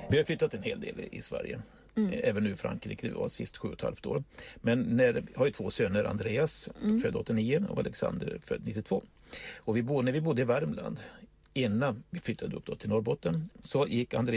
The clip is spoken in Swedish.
Vi har flyttat en hel del i Sverige. Även nu i Frankrike, det var sist 7,5 år. Men jag har ju 2 söner, Andreas född 89 och Alexander född 92. Och när vi bodde i Värmland, innan vi flyttade upp då till Norrbotten, så gick Andreas